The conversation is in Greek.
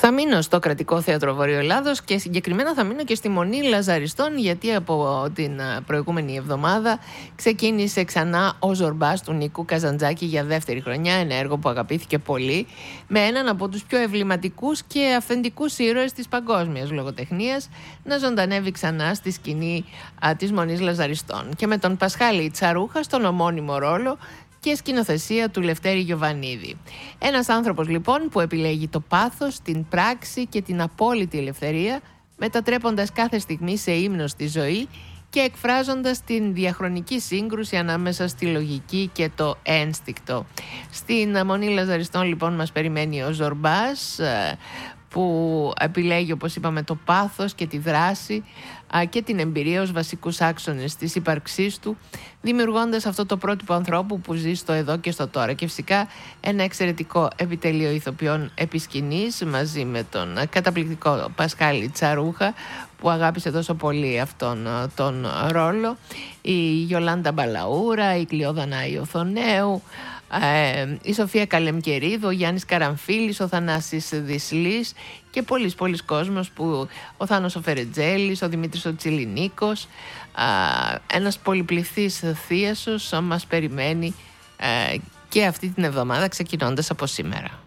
Θα μείνω στο Κρατικό Θέατρο Βορειοελλάδος και συγκεκριμένα θα μείνω και στη Μονή Λαζαριστών, γιατί από την προηγούμενη εβδομάδα ξεκίνησε ξανά ο Ζορμπάς του Νίκου Καζαντζάκη για δεύτερη χρονιά, ένα έργο που αγαπήθηκε πολύ, με έναν από τους πιο εμβληματικούς και αυθεντικούς ήρωες της παγκόσμιας λογοτεχνίας να ζωντανεύει ξανά στη σκηνή της Μονής Λαζαριστών και με τον Πασχάλη Τσαρούχα στον ομώνυμο ρόλο και σκηνοθεσία του Λευτέρη Γιοβανίδη. Ένας άνθρωπος λοιπόν που επιλέγει το πάθος, την πράξη και την απόλυτη ελευθερία, μετατρέποντας κάθε στιγμή σε ύμνο στη ζωή και εκφράζοντας την διαχρονική σύγκρουση ανάμεσα στη λογική και το ένστικτο. Στην Μονή Λαζαριστών λοιπόν μας περιμένει ο Ζορμπάς, που επιλέγει, όπως είπαμε, το πάθος και τη δράση και την εμπειρία ως βασικούς άξονες της ύπαρξής του, δημιουργώντας αυτό το πρότυπο ανθρώπου που ζει στο εδώ και στο τώρα. Και φυσικά ένα εξαιρετικό επιτελείο ηθοποιών επί σκηνής, μαζί με τον καταπληκτικό Πασχάλη Τσαρούχα, που αγάπησε τόσο πολύ αυτόν τον ρόλο, η Ιολάντα Μπαλαούρα, η Κλειόδανα Ιωθονέου, η Σοφία Καλεμκερίδου, ο Γιάννης Καραμφίλης, ο Θανάσης Δυσλής και πολλής κόσμος, που ο Θάνος ο Φερετζέλης, ο Δημήτρης ο Τσιλινίκος, ένας πολυπληθής θίασος μας περιμένει και αυτή την εβδομάδα, ξεκινώντας από σήμερα.